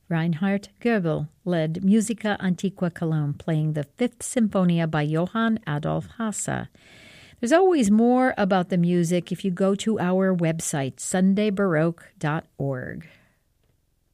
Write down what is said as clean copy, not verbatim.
Reinhard Goebel led Musica Antiqua Cologne, playing the Fifth Sinfonia by Johann Adolf Hasse. There's always more about the music if you go to our website, sundaybaroque.org.